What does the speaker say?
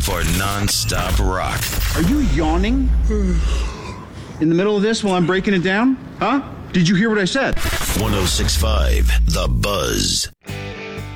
for non-stop rock. Are you yawning in the middle of this while I'm breaking it down? Huh? Did you hear what I said? 106.5 The Buzz.